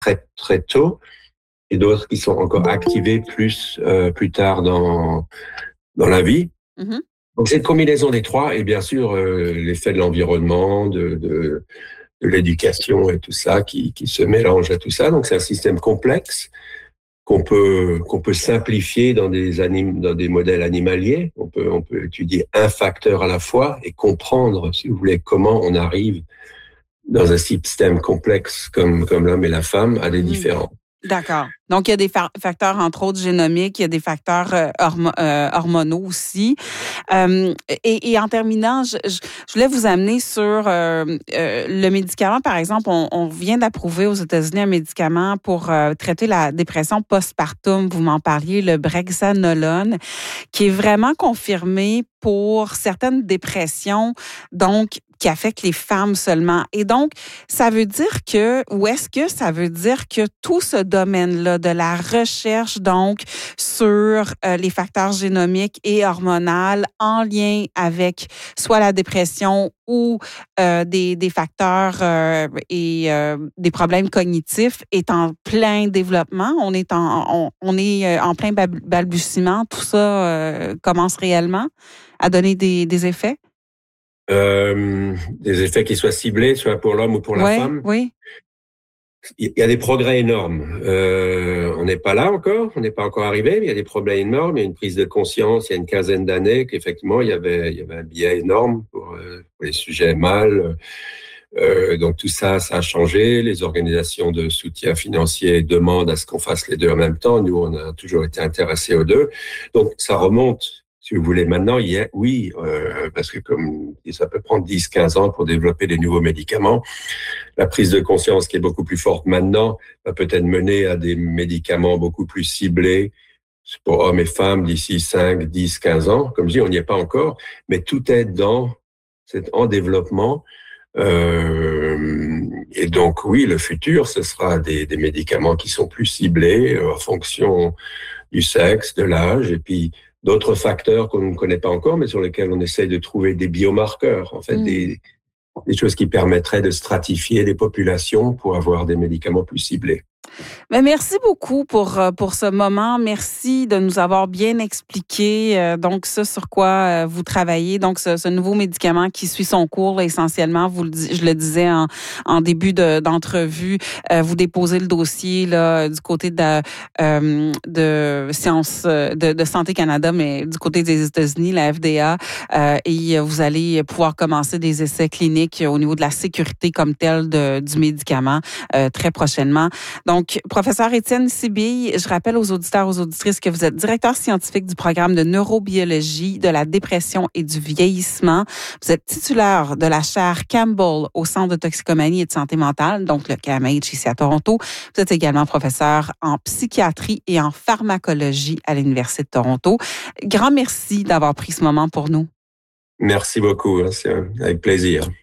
très, très tôt et d'autres qui sont encore activées plus tard dans la vie. Mm-hmm. Donc, cette combinaison des trois et bien sûr l'effet de l'environnement, de l'éducation et tout ça qui se mélange à tout ça. Donc, c'est un système complexe qu'on peut simplifier dans des modèles animaliers. On peut étudier un facteur à la fois et comprendre, si vous voulez, comment on arrive dans un système complexe comme l'homme et la femme à des différents. D'accord. Donc, il y a des facteurs, entre autres, génomiques, il y a des facteurs hormonaux aussi. Et en terminant, je voulais vous amener sur le médicament. Par exemple, on vient d'approuver aux États-Unis un médicament pour traiter la dépression postpartum. Vous m'en parliez, le brexanolone, qui est vraiment confirmé pour certaines dépressions, donc qui affectent les femmes seulement. Et donc, ça veut dire que, ou est-ce que ça veut dire que tout ce domaine-là de la recherche, donc, sur les facteurs génomiques et hormonaux en lien avec soit la dépression ou des facteurs et des problèmes cognitifs est en plein développement? On est en plein balbutiement. Tout ça commence réellement à donner des effets? Des effets qui soient ciblés, soit pour l'homme ou pour la femme. Oui. Il y a des progrès énormes. On n'est pas là encore, on n'est pas encore arrivé, mais il y a des progrès énormes. Il y a une prise de conscience il y a une quinzaine d'années qu'effectivement il y avait un biais énorme pour les sujets mâles. Donc tout ça a changé. Les organisations de soutien financier demandent à ce qu'on fasse les deux en même temps. Nous, on a toujours été intéressés aux deux. Donc ça remonte. Si vous voulez, maintenant, parce que comme ça peut prendre 10-15 ans pour développer des nouveaux médicaments, la prise de conscience qui est beaucoup plus forte maintenant va peut-être mener à des médicaments beaucoup plus ciblés pour hommes et femmes d'ici 5, 10, 15 ans. Comme je dis, on n'y est pas encore, mais tout est en développement. Et donc, oui, le futur, ce sera des médicaments qui sont plus ciblés en fonction du sexe, de l'âge, et puis d'autres facteurs qu'on ne connaît pas encore, mais sur lesquels on essaye de trouver des biomarqueurs, en fait, des choses qui permettraient de stratifier les populations pour avoir des médicaments plus ciblés. Mais merci beaucoup pour ce moment. Merci de nous avoir bien expliqué donc ce sur quoi vous travaillez. Donc ce nouveau médicament qui suit son cours là, essentiellement. Je le disais en début d'entrevue, vous déposez le dossier là du côté de Sciences de Santé Canada, mais du côté des États-Unis, la FDA, et vous allez pouvoir commencer des essais cliniques au niveau de la sécurité comme telle du médicament très prochainement. Donc, professeur Étienne Sibille, je rappelle aux auditeurs, aux auditrices que vous êtes directeur scientifique du programme de neurobiologie de la dépression et du vieillissement. Vous êtes titulaire de la chaire Campbell au Centre de toxicomanie et de santé mentale, donc le CAMH ici à Toronto. Vous êtes également professeur en psychiatrie et en pharmacologie à l'Université de Toronto. Grand merci d'avoir pris ce moment pour nous. Merci beaucoup, c'est avec plaisir.